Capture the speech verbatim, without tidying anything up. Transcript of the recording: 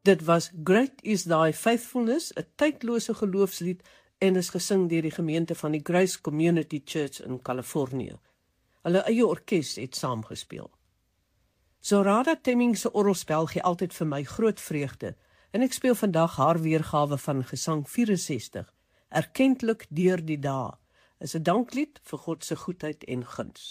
Dit was Great is Thy Faithfulness, 'n tydlose geloofslied en is gesing deur die gemeente van die Grace Community Church in Kalifornië. Hulle eie orkes het saamgespeel. Zorada Temming se orgelspel gee altyd vir my groot vreugde en ek speel vandag haar weergawe van Gesang vierensestig, Erkentlik deur die dae, is 'n danklied vir God se goedheid en guns.